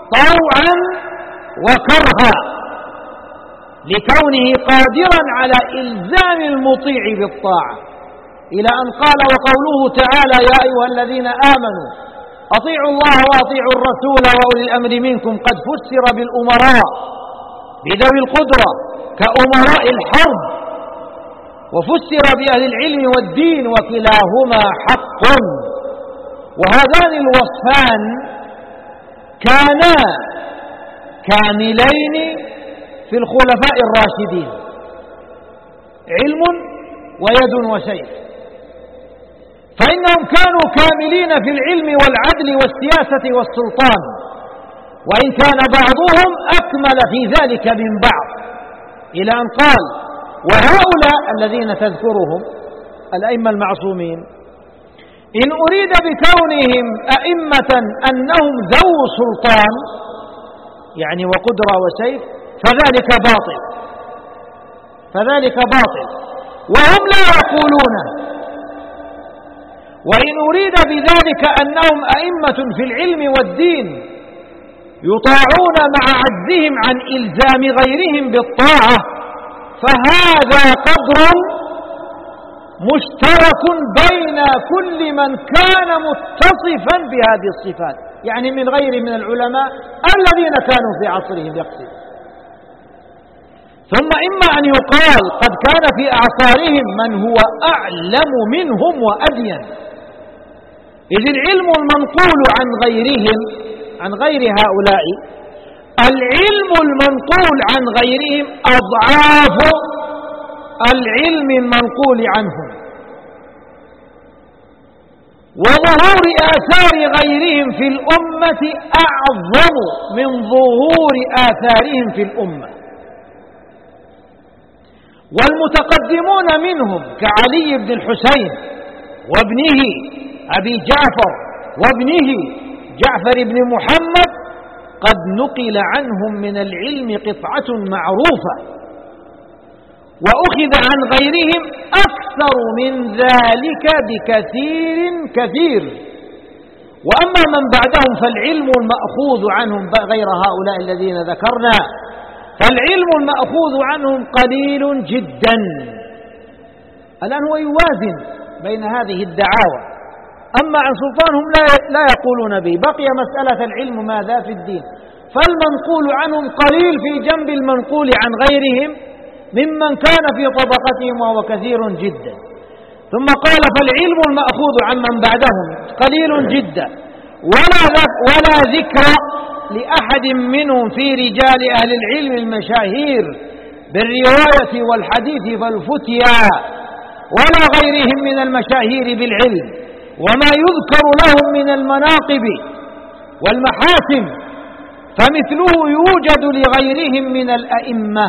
طوعا وكرها لكونه قادرا على إلزام المطيع بالطاعة، إلى أن قال: وقوله تعالى: يا أيها الذين آمنوا أطيعوا الله وأطيعوا الرسول وأولي الأمر منكم، قد فسر بالأمراء بذوي القدرة كأمراء الحرب، وفسر بأهل العلم والدين، وكلاهما حق. وهذان الوصفان كانا كاملين في الخلفاء الراشدين: علم ويد وسيف، فإنهم كانوا كاملين في العلم والعدل والسياسة والسلطان، وإن كان بعضهم أكمل في ذلك من بعض، إلى أن قال: وهؤلاء الذين تذكرهم الأئمة المعصومين إن أريد بكونهم أئمة أنهم ذو سلطان يعني وقدرة وسيف، فذلك باطل وهم لا يقولونه. وإن أريد بذلك أنهم أئمة في العلم والدين يطاعون مع عجزهم عن إلزام غيرهم بالطاعة، فهذا قدر مشترك بين كل من كان متصفا بهذه الصفات، يعني من غير من العلماء الذين كانوا في عصرهم يقصد. ثم إما أن يقال: قد كان في أعصارهم من هو أعلم منهم وأدين، إذ العلم المنقول عن غيرهم، عن غير هؤلاء، العلم المنقول عن غيرهم أضعاف العلم المنقول عنهم، وظهور آثار غيرهم في الأمة أعظم من ظهور آثارهم في الأمة. والمتقدمون منهم كعلي بن الحسين وابنه أبي جعفر وابنه جعفر بن محمد قد نقل عنهم من العلم قطعة معروفة، وأخذ عن غيرهم أكثر من ذلك بكثير. وأما من بعدهم فالعلم المأخوذ عنهم غير هؤلاء الذين ذكرنا، فالعلم المأخوذ عنهم قليل جدا. الآن هو يوازن بين هذه الدعاوى، أما عن سلطانهم لا يقولون به. بقي مسألة العلم ماذا في الدين، فالمنقول عنهم قليل في جنب المنقول عن غيرهم ممن كان في طبقتهم، وهو كثير جدا. ثم قال: فالعلم المأخوذ عمن بعدهم قليل جدا، ولا ذكر لأحد منهم في رجال أهل العلم المشاهير بالرواية والحديث والفتيا، ولا غيرهم من المشاهير بالعلم، وما يذكر لهم من المناقب والمحاسن، فمثله يوجد لغيرهم من الأئمة.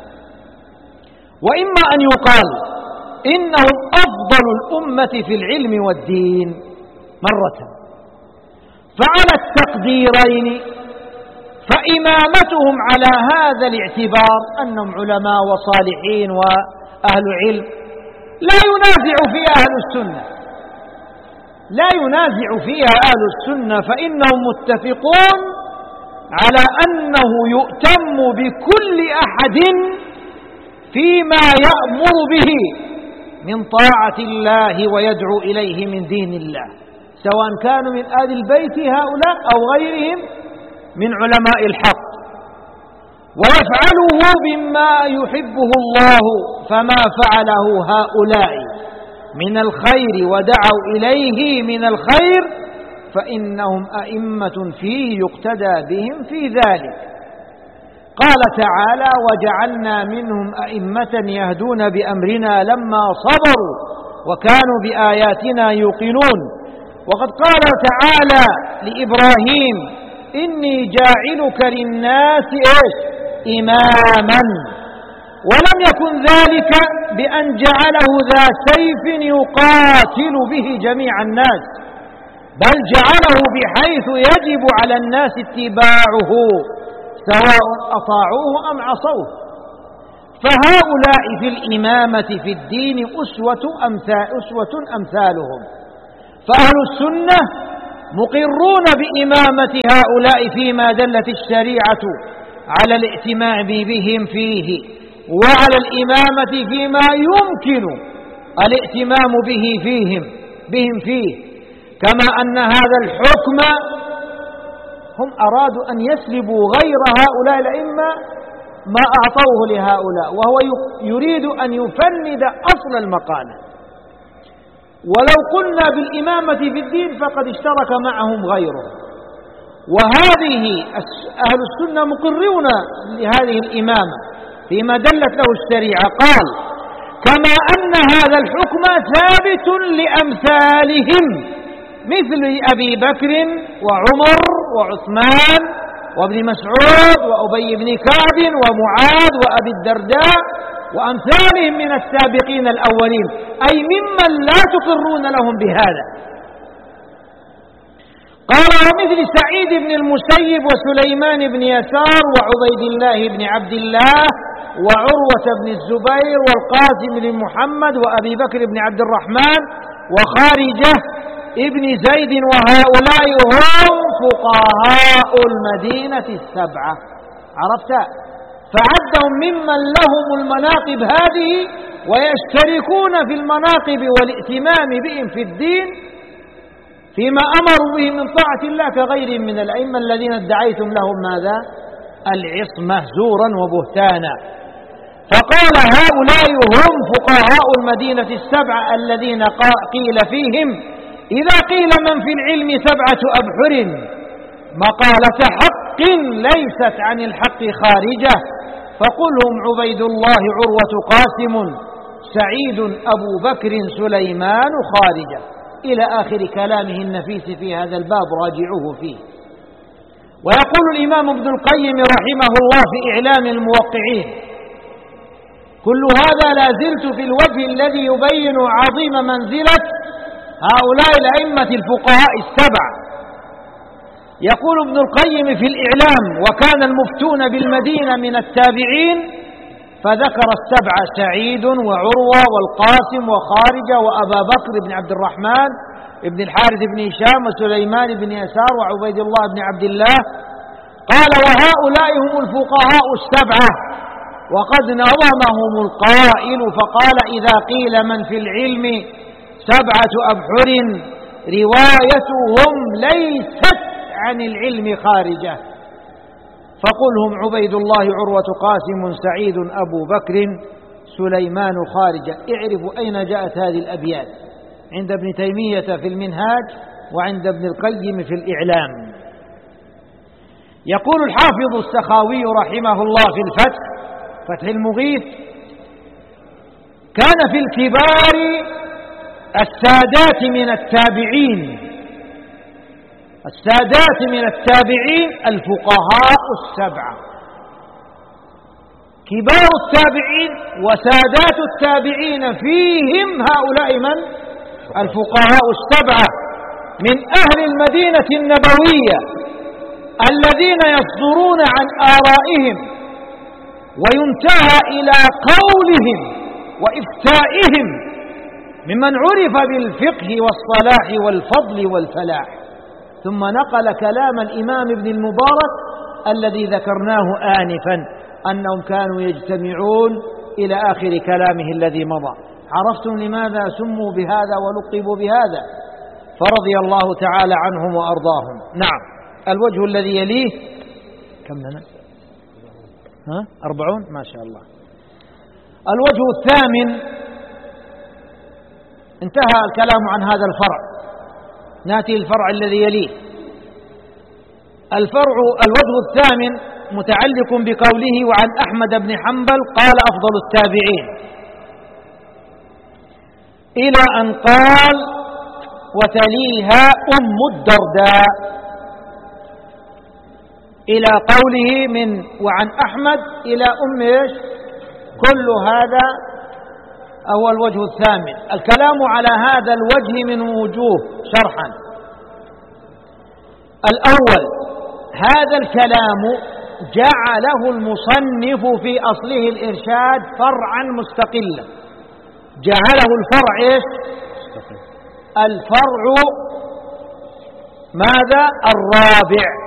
وإما أن يقال إنهم أفضل الأمة في العلم والدين مرة، فعلى التقديرين فإمامتهم على هذا الاعتبار أنهم علماء وصالحين وأهل علم لا ينازع فيها أهل السنة، فإنهم متفقون على أنه يؤتم بكل أحد فيما يأمر به من طاعة الله ويدعو إليه من دين الله، سواء كانوا من آل البيت هؤلاء أو غيرهم من علماء الحق، ويفعله بما يحبه الله، فما فعله هؤلاء من الخير ودعوا إليه من الخير فإنهم أئمة فيه يقتدى بهم في ذلك. قال تعالى: وجعلنا منهم أئمة يهدون بأمرنا لما صبروا وكانوا بآياتنا يوقنون. وقد قال تعالى لإبراهيم: إني جاعلك للناس إماما، ولم يكن ذلك بأن جعله ذا سيف يقاتل به جميع الناس، بل جعله بحيث يجب على الناس اتباعه سواء أطاعوه أم عصوه. فهؤلاء في الإمامة في الدين أسوة أمثالهم. فأهل السنة مقرون بإمامة هؤلاء فيما دلت الشريعة على الائتمام بهم فيه، وعلى الإمامة فيما يمكن الائتمام بهم فيه، كما أن هذا الحكم هم أرادوا أن يسلبوا غير هؤلاء الأئمة ما أعطوه لهؤلاء، وهو يريد أن يفند أصل المقالة. ولو قلنا بالإمامة في الدين فقد اشترك معهم غيره، وهذه أهل السنة مقرون لهذه الإمامة فيما دلت له الشريعة. قال: كما أن هذا الحكم ثابت لأمثالهم مثل أبي بكر وعمر وعثمان وابن مسعود وأبي بن كعب ومعاذ وأبي الدرداء وأمثالهم من السابقين الأولين، أي ممن لا تقرون لهم بهذا. قال: ومثل سعيد بن المسيب وسليمان بن يسار وعبيد الله بن عبد الله وعروة بن الزبير والقاسم بن محمد وأبي بكر بن عبد الرحمن وخارجة ابن زيد، وهؤلاء هم فقهاء المدينة السبعة. عرفت؟ فعدهم ممن لهم المناقب هذه ويشتركون في المناقب والائتمام بهم في الدين فيما أمروا به من طاعة الله، كغيرهم من الأئمة الذين ادعيتم لهم ماذا؟ العصمة زورا وبهتانا. فقال: هؤلاء هم فقهاء المدينة السبعة الذين قيل فيهم: إذا قيل من في العلم 7 أبحر مقالة حق ليست عن الحق خارجة، فقل هم عبيد الله عروة قاسم سعيد أبو بكر سليمان خارجة، إلى آخر كلامه النفيس في هذا الباب، راجعوه فيه. ويقول الإمام ابن القيم رحمه الله في إعلام الموقعين: كل هذا لا زلت في الوجه الذي يبين عظيم منزلة هؤلاء الأئمة الفقهاء السبعة. يقول ابن القيم في الإعلام: وكان المفتون بالمدينة من التابعين، فذكر 7: سعيد وعروة والقاسم وخارجة وأبا بكر بن عبد الرحمن بن الحارث بن هشام وسليمان بن يسار وعبيد الله بن عبد الله. قال: وهؤلاء هم الفقهاء السبعة، وقد نظمهم القائل فقال: إذا قيل من في العلم 7 أبحر روايتهم ليست عن العلم خارجة، فقل هم عبيد الله عروة قاسم سعيد أبو بكر سليمان خارجة. اعرفوا أين جاءت هذه الأبيات: عند ابن تيمية في المنهاج، وعند ابن القيم في الإعلام. يقول الحافظ السخاوي رحمه الله في فتح المغيث: كان في الكبار السادات من التابعين الفقهاء السبعة. كبار التابعين وسادات التابعين فيهم هؤلاء من؟ الفقهاء السبعة من أهل المدينة النبوية، الذين يصدرون عن آرائهم وينتهى إلى قولهم وإفتائهم، ممن عرف بالفقه والصلاح والفضل والفلاح. ثم نقل كلام الإمام ابن المبارك الذي ذكرناه آنفا، أنهم كانوا يجتمعون إلى آخر كلامه الذي مضى. عرفتم لماذا سموا بهذا ولقبوا بهذا؟ فرضي الله تعالى عنهم وأرضاهم. نعم. الوجه الذي يليه كم لنا؟ 40 ما شاء الله. الوجه الثامن، انتهى الكلام عن هذا الفرع، ناتي الفرع الذي يليه. الوجه الثامن متعلق بقوله: وعن أحمد بن حنبل قال: أفضل التابعين، إلى أن قال: وتليها أم الدرداء، إلى قوله من وعن أحمد إلى أم إيش؟ كل هذا هو الوجه الثامن. الكلام على هذا الوجه من وجوه شرحا. الأول: هذا الكلام جعله المصنف في أصله الإرشاد فرعا مستقلا، جعله الفرع إيش؟ الفرع ماذا؟ الرابع.